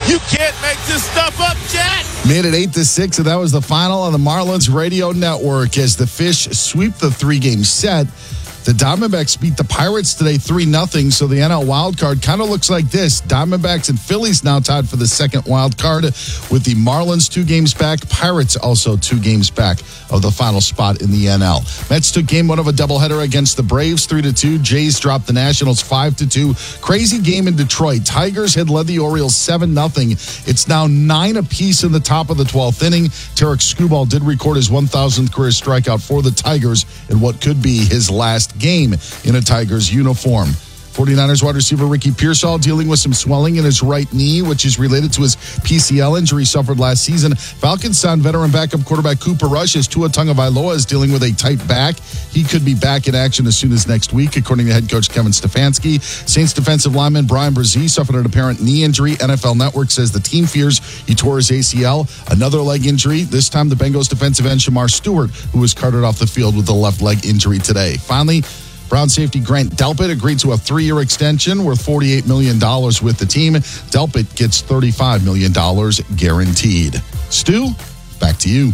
You can't make this stuff up, Chat. Made it 8-6, and that was the final on the Marlins Radio Network as the Fish sweep the three-game set. The Diamondbacks beat the Pirates today 3-0, so the NL wildcard kind of looks like this. Diamondbacks and Phillies now tied for the second wildcard with the Marlins 2 games back. Pirates also 2 games back of the final spot in the NL. Mets took game 1 of a doubleheader against the Braves 3-2. Jays dropped the Nationals 5-2. Crazy game in Detroit. Tigers had led the Orioles 7-0. It's now 9 apiece in the top of the 12th inning. Tarek Skubal did record his 1,000th career strikeout for the Tigers in what could be his last game in a Tigers uniform. 49ers wide receiver Ricky Pearsall dealing with some swelling in his right knee, which is related to his PCL injury suffered last season. Falcons signed veteran backup quarterback Cooper Rush as Tua Tagovailoa is dealing with a tight back. He could be back in action as soon as next week, according to head coach Kevin Stefanski. Saints defensive lineman Brian Brzee suffered an apparent knee injury. NFL Network says the team fears he tore his ACL. Another leg injury, this time the Bengals defensive end Shamar Stewart, who was carted off the field with a left leg injury today. Finally, Brown safety Grant Delpit agreed to a 3-year extension worth $48 million with the team. Delpit gets $35 million guaranteed. Stu, back to you.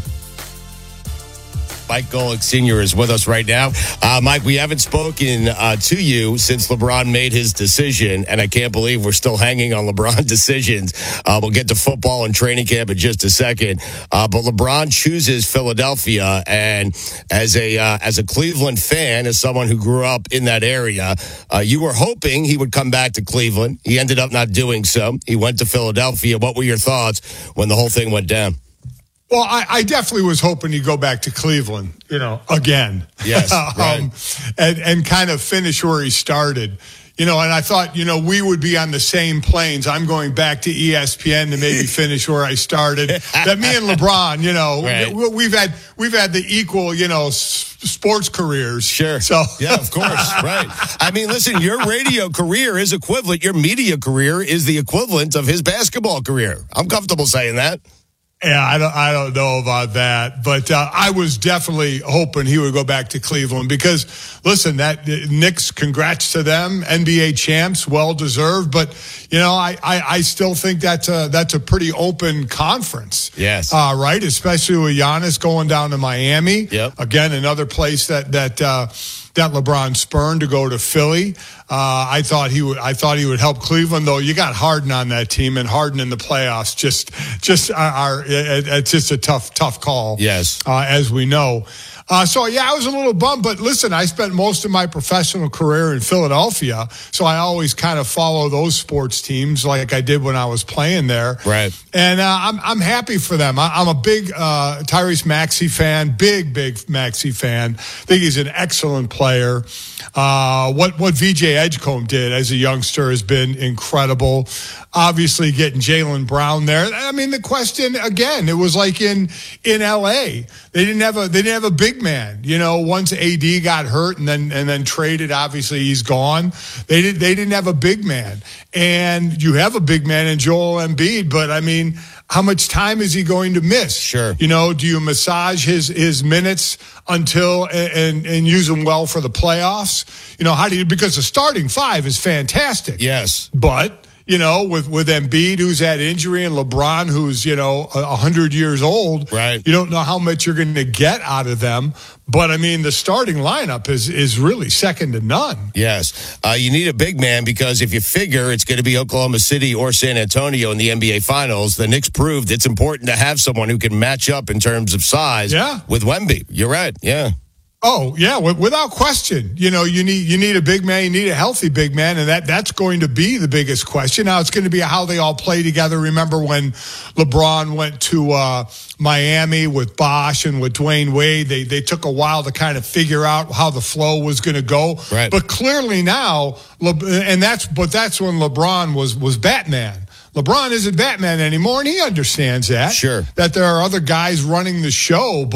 Mike Golick Sr. is with us right now. Mike, we haven't spoken to you since LeBron made his decision, and I can't believe we're still hanging on LeBron decisions. We'll get to football and training camp in just a second. But LeBron chooses Philadelphia, and as a Cleveland fan, as someone who grew up in that area, you were hoping he would come back to Cleveland. He ended up not doing so. He went to Philadelphia. What were your thoughts when the whole thing went down? Well, I definitely was hoping he'd go back to Cleveland, again. Yes, right. And kind of finish where he started. And I thought, we would be on the same planes. I'm going back to ESPN to maybe finish where I started. That me and LeBron, right. we've had the equal, sports careers. Sure. So yeah, of course. Right. I mean, listen, your radio career is equivalent. Your media career is the equivalent of his basketball career. I'm comfortable saying that. Yeah, I don't know about that, but I was definitely hoping he would go back to Cleveland because, listen, that Knicks, congrats to them, NBA champs, well deserved. But I still think that's a pretty open conference. Yes, right, especially with Giannis going down to Miami. Yep. Again, another place that LeBron spurned to go to Philly. I thought he would help Cleveland, though. You got Harden on that team, and Harden in the playoffs it's just a tough call. Yes, as we know. I was a little bummed, but listen, I spent most of my professional career in Philadelphia, so I always kind of follow those sports teams like I did when I was playing there. Right. And I'm happy for them. I'm a big Tyrese Maxey fan, big Maxey fan. I think he's an excellent player. What VJ Edgecombe did as a youngster has been incredible. Obviously, getting Jaylen Brown there. I mean, the question again, it was like in LA, they didn't have a big man. Once AD got hurt and then traded, obviously he's gone. They didn't have a big man, and you have a big man in Joel Embiid. But I mean, how much time is he going to miss? Sure. Do you massage his minutes until and use them well for the playoffs? Because the starting five is fantastic. Yes. But with Embiid, who's had injury, and LeBron, who's 100 years old, right? You don't know how much you're going to get out of them. But I mean, the starting lineup is really second to none. Yes, you need a big man because if you figure it's going to be Oklahoma City or San Antonio in the NBA Finals, the Knicks proved it's important to have someone who can match up in terms of size. Yeah. With Wemby. You're right. Yeah. Oh, yeah, without question. You need a big man, you need a healthy big man, and that's going to be the biggest question. Now, it's going to be how they all play together. Remember when LeBron went to Miami with Bosh and with Dwayne Wade, they took a while to kind of figure out how the flow was going to go. Right. But clearly now, that's when LeBron was Batman. LeBron isn't Batman anymore, and he understands that. Sure. That there are other guys running the show, but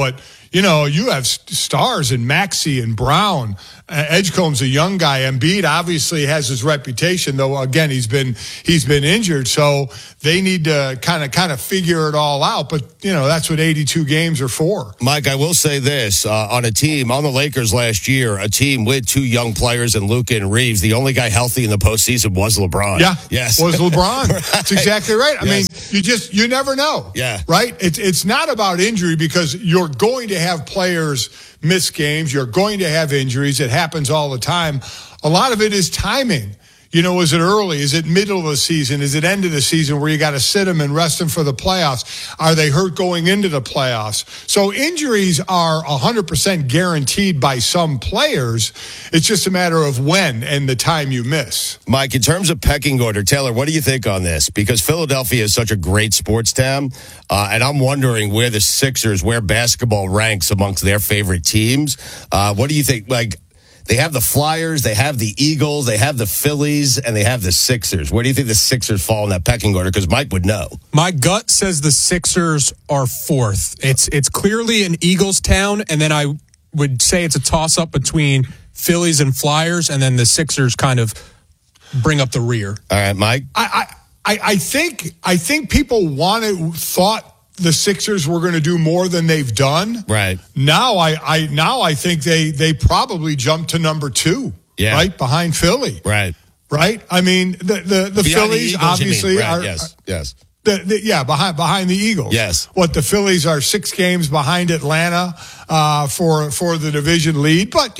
you have stars in Maxey and Brown. Edgecombe's a young guy. Embiid obviously has his reputation, though. Again, he's been injured, so they need to kind of figure it all out. But that's what 82 games are for. Mike, I will say this: on the Lakers last year, a team with two young players in Luka and Reeves, the only guy healthy in the postseason was LeBron. Yeah, yes, was LeBron. Right. That's exactly right. I mean, you never know. Yeah, right. It's not about injury because you're going to have players miss games. You're going to have injuries. It happens all the time. A lot of it is timing. Is it early? Is it middle of the season? Is it end of the season where you got to sit them and rest them for the playoffs? Are they hurt going into the playoffs? So injuries are 100% guaranteed by some players. It's just a matter of when and the time you miss. Mike, in terms of pecking order, Taylor, what do you think on this? Because Philadelphia is such a great sports town, and I'm wondering where the Sixers, where basketball ranks amongst their favorite teams. What do you think? They have the Flyers, they have the Eagles, they have the Phillies, and they have the Sixers. Where do you think the Sixers fall in that pecking order? Because Mike would know. My gut says the Sixers are fourth. It's clearly an Eagles town, and then I would say it's a toss-up between Phillies and Flyers, and then the Sixers kind of bring up the rear. All right, Mike? I think people thought the Sixers were going to do more than they've done. Right. Now I think they probably jumped to number 2. Yeah. Right behind Philly. Right. Right. I mean the Phillies Eagles, obviously right. are. Yes. Behind the Eagles. Yes. The Phillies are 6 games behind Atlanta for the division lead, but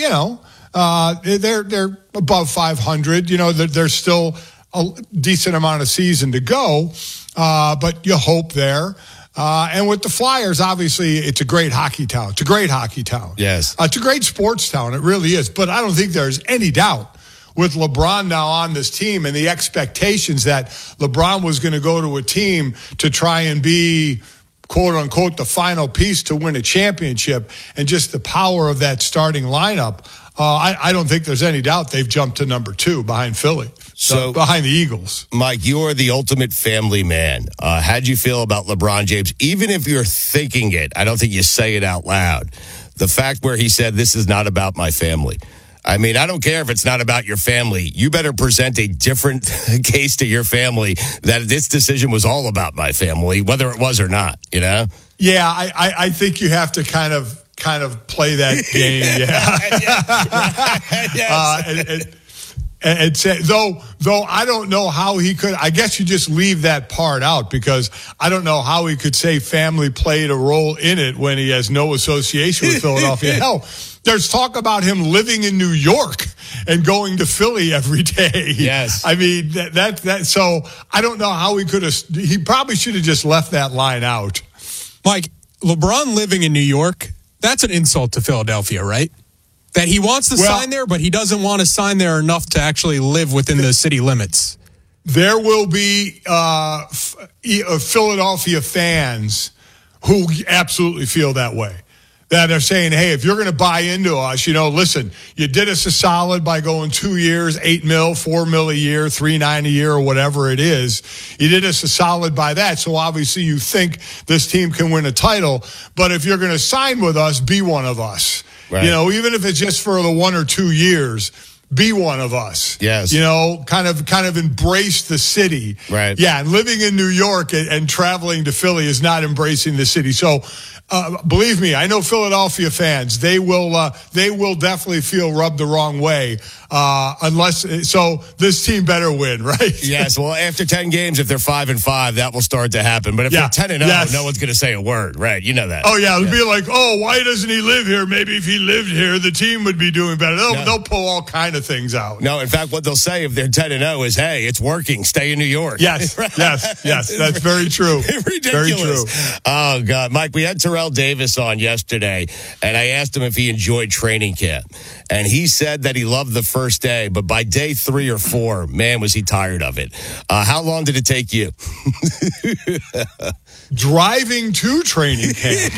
they're above 500. There's still a decent amount of season to go, but you hope there. And with the Flyers, obviously, it's a great hockey town. It's a great hockey town. Yes. It's a great sports town. It really is. But I don't think there's any doubt with LeBron now on this team and the expectations that LeBron was going to go to a team to try and be, quote unquote, the final piece to win a championship, and just the power of that starting lineup. I don't think there's any doubt they've jumped to number 2 behind Philly. So behind the Eagles. Mike, you're the ultimate family man. How'd you feel about LeBron James? Even if you're thinking it, I don't think you say it out loud. The fact where he said, "This is not about my family." I mean, I don't care if it's not about your family. You better present a different case to your family that this decision was all about my family, whether it was or not, Yeah, I think you have to kind of play that game. Yeah. And say, though I don't know how he could. I guess you just leave that part out because I don't know how he could say family played a role in it when he has no association with Philadelphia. Hell, there's talk about him living in New York and going to Philly every day. Yes, I mean that. So I don't know how he could have. He probably should have just left that line out. Mike, LeBron living in New York, that's an insult to Philadelphia, right? That he wants to sign there, but he doesn't want to sign there enough to actually live within the city limits. There will be Philadelphia fans who absolutely feel that way. That are saying, hey, if you're going to buy into us, listen, you did us a solid by going 2 years, $8 million, $4 million a year, $3.9 a year, or whatever it is. You did us a solid by that. So obviously you think this team can win a title. But if you're going to sign with us, be one of us. Right. Even if it's just for the 1 or 2 years, be one of us. Yes. Kind of embrace the city. Right. Yeah. And living in New York and traveling to Philly is not embracing the city. So, believe me, I know Philadelphia fans, they will definitely feel rubbed the wrong way. So this team better win, right? Yes. Well, after 10 games, if they're 5-5, that will start to happen. But if they're 10-0, no one's going to say a word, right? You know that. Oh yeah, it'll be like, why doesn't he live here? Maybe if he lived here, the team would be doing better. They'll pull all kind of things out. No, in fact, what they'll say if they're 10-0 is, "Hey, it's working. Stay in New York." Yes, yes, that's very true. Ridiculous. Very true. Oh God, Mike, we had Terrell Davis on yesterday, and I asked him if he enjoyed training camp, and he said that he loved the first day, but by day 3 or 4, man, was he tired of it. How long did it take you? Driving to training camp.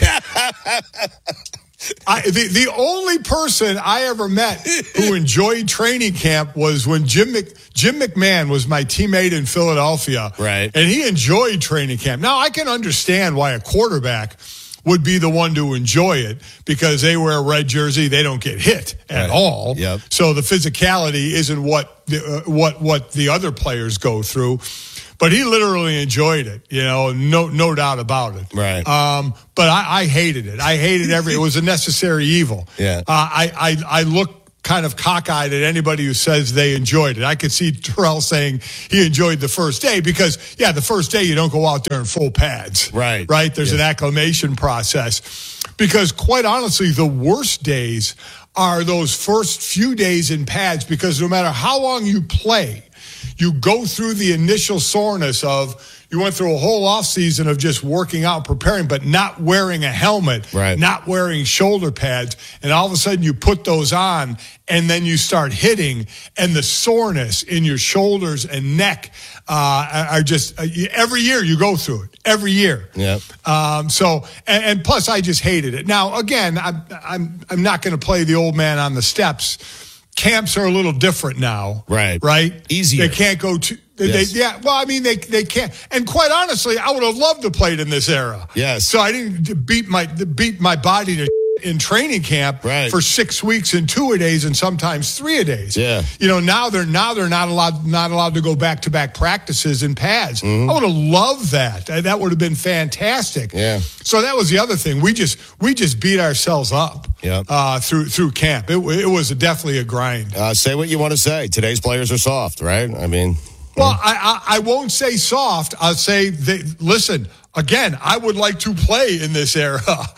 The only person I ever met who enjoyed training camp was when Jim McMahon was my teammate in Philadelphia. Right. And he enjoyed training camp. Now, I can understand why a quarterback would be the one to enjoy it because they wear a red jersey. They don't get hit at all. Yep. So the physicality isn't what the other players go through. But he literally enjoyed it, no doubt about it. Right. But I hated it. I hated it was a necessary evil. Yeah. I look kind of cockeyed at anybody who says they enjoyed it. I could see Terrell saying he enjoyed the first day because, the first day you don't go out there in full pads. Right. Right? There's an acclimation process. Because quite honestly, the worst days are those first few days in pads because no matter how long you play, you go through the initial soreness of you went through a whole off season of just working out, preparing, but not wearing a helmet, right, not wearing shoulder pads. And all of a sudden you put those on and then you start hitting and the soreness in your shoulders and neck are just every year you go through it every year. Yeah. So plus I just hated it. Now, again, I'm not going to play the old man on the steps. Camps are a little different now. Right. Easier. They can't go to... Yes. They can't. And quite honestly, I would have loved to play it in this era. Yes. So I didn't beat my body to in training camp for 6 weeks and 2-a-days and sometimes 3-a-days. Yeah. Now they're not allowed to go back-to-back practices in pads. I would have loved that. That would have been fantastic. Yeah. So that was the other thing. We just beat ourselves up. Yeah. Through camp. It was definitely a grind. Say what you want to say. Today's players are soft, right? I mean. Well, I won't say soft. I'll say, listen, again, I would like to play in this era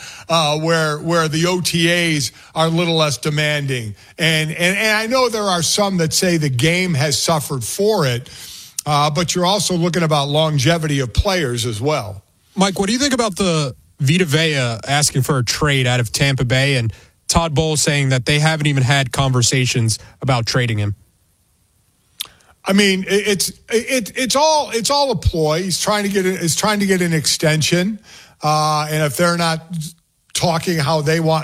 where the OTAs are a little less demanding. And I know there are some that say the game has suffered for it, but you're also looking about longevity of players as well. Mike, what do you think about the Vita Vea asking for a trade out of Tampa Bay and Todd Bowles saying that they haven't even had conversations about trading him? I mean, it's all a ploy. He's trying to get an extension, and if they're not talking how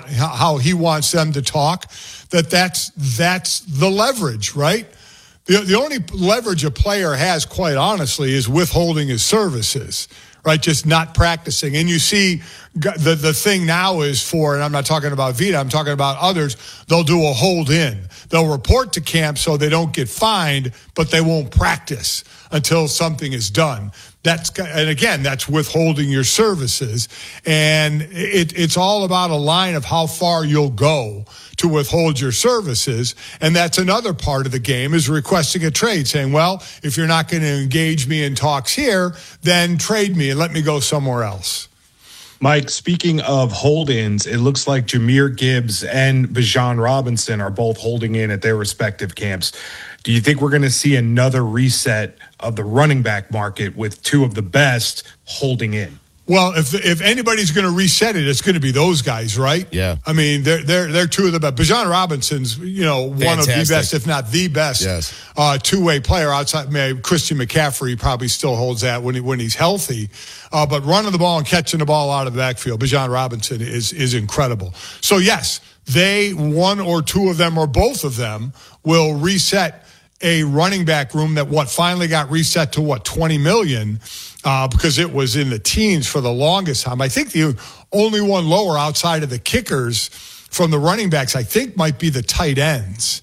he wants them to talk, that's the leverage, right? The only leverage a player has, quite honestly, is withholding his services, right? Just not practicing. And you see the thing now is and I'm not talking about Vita, I'm talking about others, they'll do a hold in. They'll report to camp so they don't get fined, but they won't practice until something is done. And again, that's withholding your services. And it's all about a line of how far you'll go to withhold your services. And that's another part of the game is requesting a trade, saying, well, if you're not going to engage me in talks here, then trade me and let me go somewhere else. Mike, speaking of hold-ins, it looks like Jahmyr Gibbs and Bijan Robinson are both holding in at their respective camps. Do you think we're going to see another reset of the running back market with two of the best holding in? Well, if anybody's going to reset it, it's going to be those guys, right? Yeah. I mean, they're two of the best. Bijan Robinson's, one of the best, if not the best, two-way player outside. Christian McCaffrey probably still holds that when he's healthy. But running the ball and catching the ball out of the backfield, Bijan Robinson is incredible. So yes, one or two of them or both of them will reset a running back room that finally got reset to $20 million. Because it was in the teens for the longest time. I think the only one lower outside of the kickers from the running backs, I think, might be the tight ends.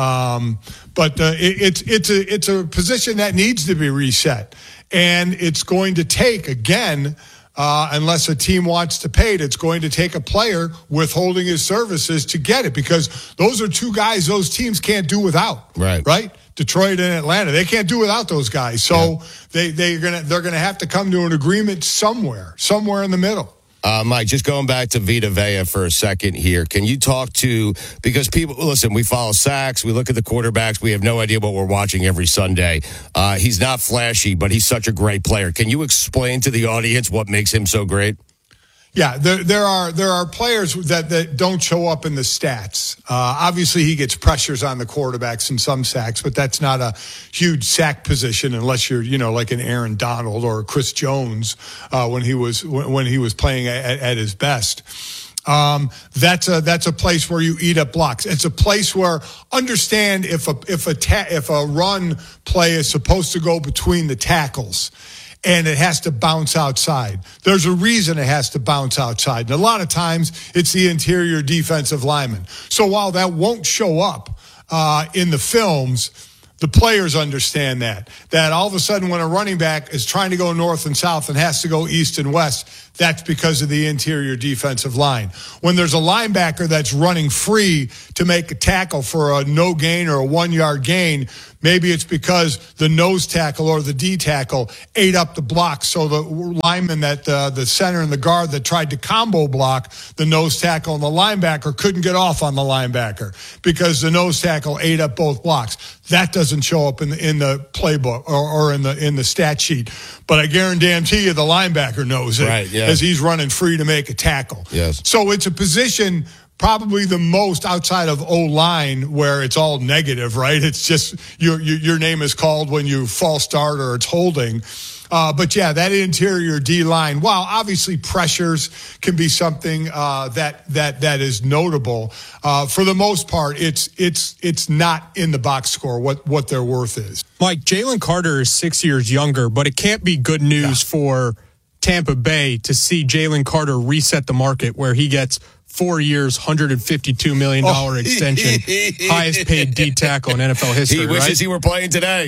But it's a position that needs to be reset. And it's going to take, again, unless a team wants to pay it, it's going to take a player withholding his services to get it because those are two guys those teams can't do without. Right? Detroit and Atlanta, they can't do without those guys. So they're gonna have to come to an agreement somewhere in the middle. Mike, just going back to Vita Vea for a second here. Can you talk because people, listen, we follow sacks, we look at the quarterbacks, we have no idea what we're watching every Sunday. He's not flashy, but he's such a great player. Can you explain to the audience what makes him so great? Yeah, there are players that don't show up in the stats. Obviously, he gets pressures on the quarterbacks and some sacks, but that's not a huge sack position unless you're like an Aaron Donald or Chris Jones when he was playing at his best. That's a place where you eat up blocks. It's a place where understand if a run play is supposed to go between the tackles. and it has to bounce outside. There's a reason it has to bounce outside. And a lot of times it's the interior defensive lineman. So while that won't show up in the films, the players understand that all of a sudden when a running back is trying to go north and south and has to go east and west, that's because of the interior defensive line. When there's a linebacker that's running free to make a tackle for a no gain or a 1 yard gain, maybe it's because the nose tackle or the D tackle ate up the block. So the lineman that the center and the guard that tried to combo block the nose tackle and the linebacker couldn't get off on the linebacker because the nose tackle ate up both blocks. That doesn't show up in the playbook or in the stat sheet. But I guarantee you the linebacker knows it, right, yeah, as he's running free to make a tackle. Yes. So it's a position probably the most outside of O-line where it's all negative, right? It's just your name is called when you false start or it's holding. But yeah, that interior D-line, while obviously pressures can be something that is notable, for the most part, it's not in the box score what their worth is. Mike, Jalen Carter is 6 years younger, but it can't be good news for Tampa Bay to see Jalen Carter reset the market where he gets 4 years, $152 million extension, highest paid D tackle in NFL history. He wishes he were playing today.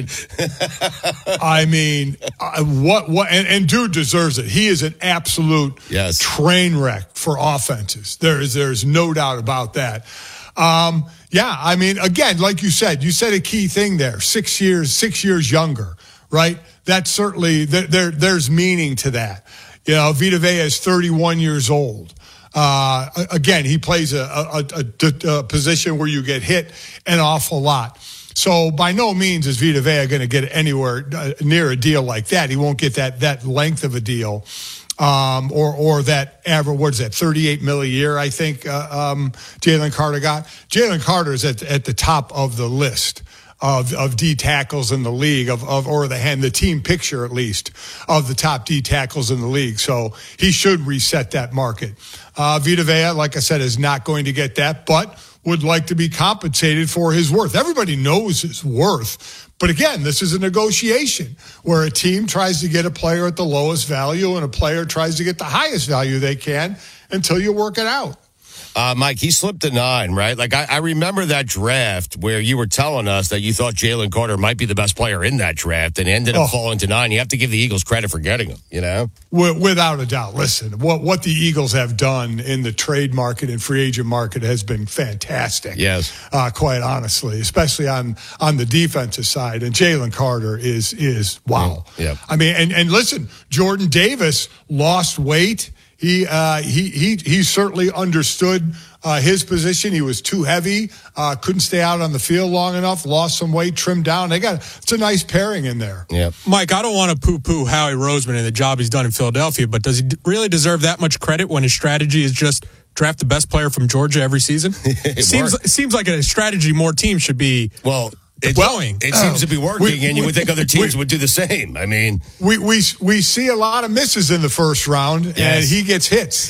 What? And dude deserves it. He is an absolute train wreck for offenses. There's no doubt about that. Again, like you said a key thing there. 6 years younger, right? That's certainly there's meaning to that. Vita Vea is 31 years old. Again, he plays a position where you get hit an awful lot. So by no means is Vita Vea going to get anywhere near a deal like that. He won't get that length of a deal, or that average. What is that? $38 million a year, I think. Jalen Carter got. Jalen Carter is at the top of the list of D tackles in the league, or the team picture at least of the top D tackles in the league. So he should reset that market. Vita Vea, like I said, is not going to get that, but would like to be compensated for his worth. Everybody knows his worth. But again, this is a negotiation where a team tries to get a player at the lowest value and a player tries to get the highest value they can until you work it out. Mike, he slipped to 9, right? Like, I remember that draft where you were telling us that you thought Jalen Carter might be the best player in that draft and ended up falling to 9. You have to give the Eagles credit for getting him, Without a doubt. Listen, what the Eagles have done in the trade market and free agent market has been fantastic. Yes. Quite honestly, especially on the defensive side. And Jalen Carter is wow. Yeah. And listen, Jordan Davis lost weight. He certainly understood his position. He was too heavy, couldn't stay out on the field long enough, lost some weight, trimmed down. It's a nice pairing in there. Yeah. Mike, I don't want to poo-poo Howie Roseman and the job he's done in Philadelphia, but does he really deserve that much credit when his strategy is just draft the best player from Georgia every season? It seems like a strategy more teams should be. Well, It seems to be working, and you would think other teams would do the same. We see a lot of misses in the first round, and he gets hits.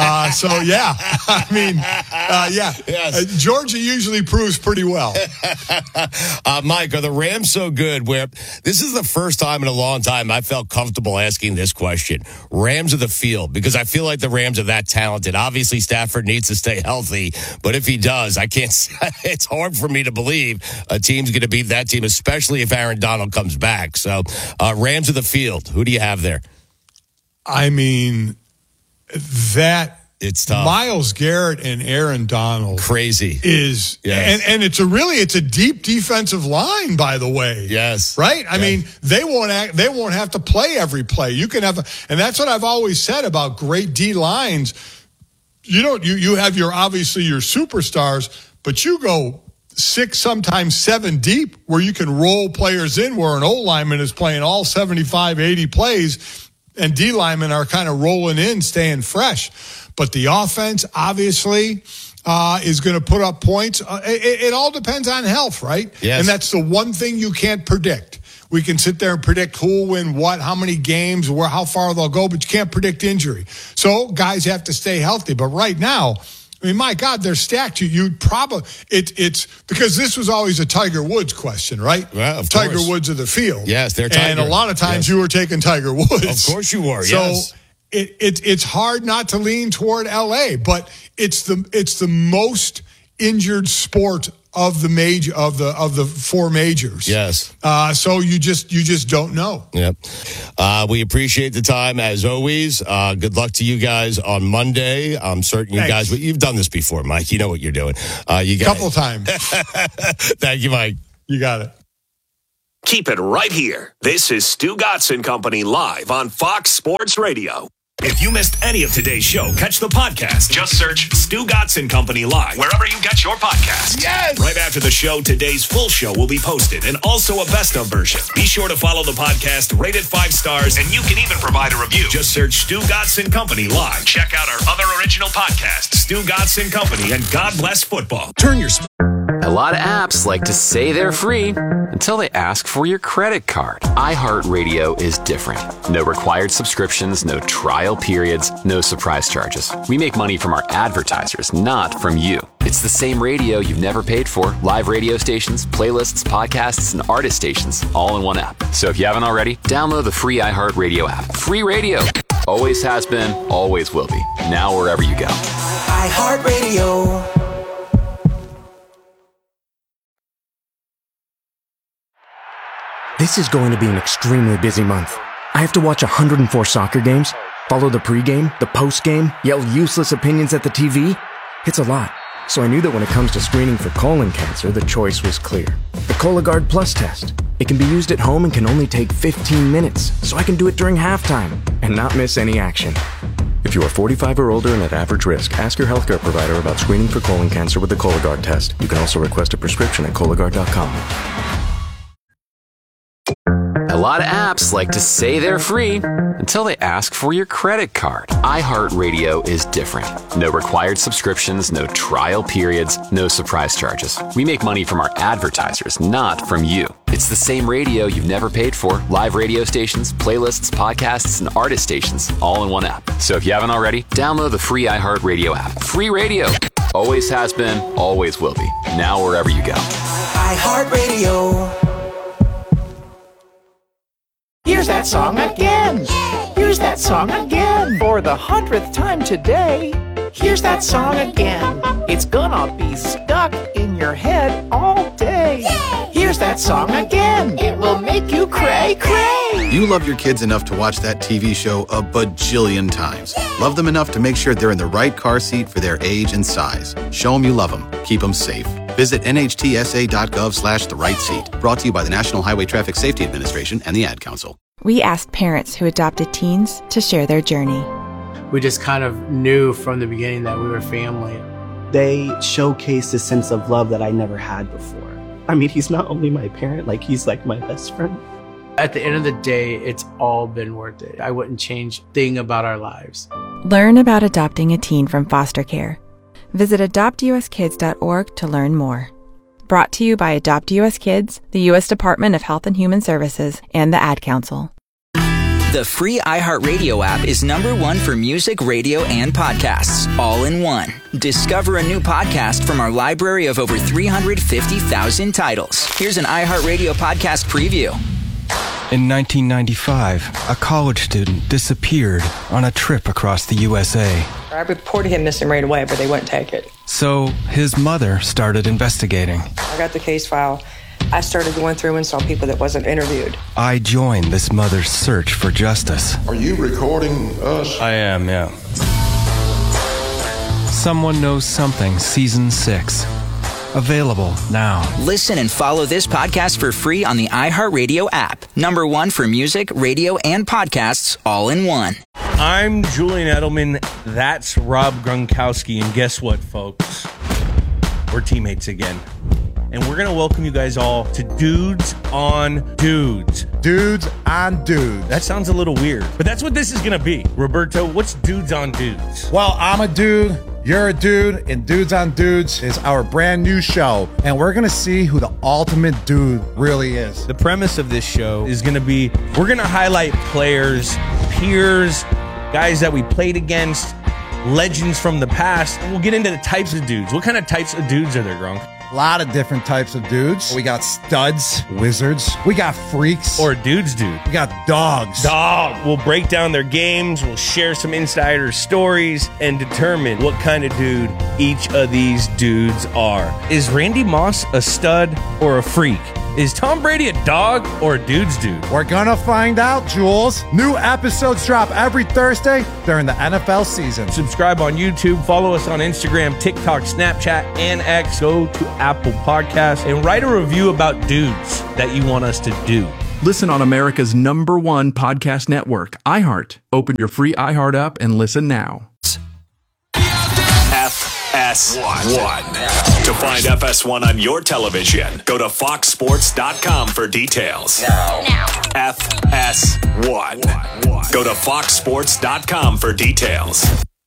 Georgia usually proves pretty well. Mike, are the Rams so good where this is the first time in a long time I felt comfortable asking this question? Rams of the field, because I feel like the Rams are that talented. Obviously, Stafford needs to stay healthy, but if he does, I can't. It's hard for me to believe a team's going to beat that team, especially if Aaron Donald comes back. So, Rams of the field, who do you have there? It's tough. Myles Garrett and Aaron Donald, crazy is, and it's a deep defensive line, by the way. Yes, right. They won't have to play every play. You can have, and that's what I've always said about great D lines. You have your superstars, but you go 6, sometimes 7 deep, where you can roll players in where an O lineman is playing all 75, 80 plays, and D linemen are kind of rolling in, staying fresh. But the offense, obviously, is going to put up points. It all depends on health, right? Yes. And that's the one thing you can't predict. We can sit there and predict who will win what, how many games, how far they'll go, but you can't predict injury. So guys have to stay healthy. But right now, I mean, my God, they're stacked. You'd probably it's because this was always a Tiger Woods question, right? Well, of Tiger course. Woods of the field. Yes, they're Tiger. And a lot of times Yes. you were taking Tiger Woods. Of course you were. So yes. it's hard not to lean toward LA, but it's the most injured sport of the the four majors. Yes. So you just don't know. Yep. We appreciate the time as always. Good luck to you guys on Monday. I'm certain you Thanks. guys, you've done this before, Mike. You know what you're doing. You got Couple times. Thank you, Mike. You got it. Keep it right here. This is Stu Gatz and Company live on Fox Sports Radio. If you missed any of today's show, catch the podcast. Just search Stu Gatz and Company live wherever you get your podcasts. Yes! Right after the show, today's full show will be posted and also a best of version. Be sure to follow the podcast, rate it 5 stars, and you can even provide a review. Just search Stu Gatz and Company live. Check out our other original podcasts, Stu Gatz and Company and God Bless Football. Turn your A lot of apps like to say they're free until they ask for your credit card. iHeartRadio is different. No required subscriptions, no trial periods, no surprise charges. We make money from our advertisers, not from you. It's the same radio you've never paid for. Live radio stations, playlists, podcasts, and artist stations, all in one app. So if you haven't already, download the free iHeartRadio app. Free radio. Always has been, always will be. Now wherever you go. iHeartRadio. This is going to be an extremely busy month. I have to watch 104 soccer games, follow the pregame, the postgame, yell useless opinions at the TV. It's a lot. So I knew that when it comes to screening for colon cancer, the choice was clear. The Cologuard Plus test. It can be used at home and can only take 15 minutes, so I can do it during halftime and not miss any action. If you are 45 or older and at average risk, ask your healthcare provider about screening for colon cancer with the Cologuard test. You can also request a prescription at Cologuard.com. A lot of apps like to say they're free until they ask for your credit card. iHeartRadio is different. No required subscriptions, no trial periods, no surprise charges. We make money from our advertisers, not from you. It's the same radio you've never paid for. Live radio stations, playlists, podcasts, and artist stations, all in one app. So if you haven't already, download the free iHeartRadio app. Free radio. Always has been, always will be. Now wherever you go. iHeartRadio. Here's that song again. Here's that song again. For the 100th time today. Here's that song again. It's gonna be stuck in your head all day. Here's that song again. It will make you cray cray. You love your kids enough to watch that TV show a bajillion times. Love them enough to make sure they're in the right car seat for their age and size. Show them you love them. Keep them safe. Visit nhtsa.gov/the right seat. Brought to you by the National Highway Traffic Safety Administration and the Ad Council. We asked parents who adopted teens to share their journey. We just kind of knew from the beginning that we were family. They showcased a sense of love that I never had before. I mean, he's not only my parent, like he's like my best friend. At the end of the day, it's all been worth it. I wouldn't change a thing about our lives. Learn about adopting a teen from foster care. Visit adoptuskids.org to learn more. Brought to you by Adopt US Kids, the U.S. Department of Health and Human Services, and the Ad Council. The free iHeartRadio app is #1 for music, radio, and podcasts, all in one. Discover a new podcast from our library of over 350,000 titles. Here's an iHeartRadio podcast preview. In 1995, a college student disappeared on a trip across the USA. I reported him missing right away, but they wouldn't take it. So his mother started investigating. I got the case file. I started going through and saw people that wasn't interviewed. I joined this mother's search for justice. Are you recording us? I am, yeah. Someone Knows Something, Season 6. Available now. Listen and follow this podcast for free on the iHeartRadio app. #1 for music, radio, and podcasts, all in one. I'm Julian Edelman. That's Rob Gronkowski. And guess what, folks? We're teammates again. And we're going to welcome you guys all to Dudes on Dudes. Dudes on Dudes. That sounds a little weird, but that's what this is going to be. Roberto, what's Dudes on Dudes? Well, I'm a dude. You're a dude, and Dudes on Dudes is our brand new show, and we're going to see who the ultimate dude really is. The premise of this show is going to be, we're going to highlight players, peers, guys that we played against, legends from the past. And we'll get into the types of dudes. What kind of types of dudes are there, Gronk? A lot of different types of dudes. We got studs, wizards. We got freaks. Or dudes, dude. We got dogs. We'll break down their games. We'll share some insider stories and determine what kind of dude each of these dudes are. Is Randy Moss a stud or a freak? Is Tom Brady a dog or a dude's dude? We're gonna find out, Jules. New episodes drop every Thursday during the NFL season. Subscribe on YouTube, follow us on Instagram, TikTok, Snapchat, and X. Go to Apple Podcasts and write a review about dudes that you want us to do. Listen on America's #1 podcast network, iHeart. Open your free iHeart app and listen now. FS1. To find FS1 on your television, go to foxsports.com for details. Now. FS1. Go to foxsports.com for details.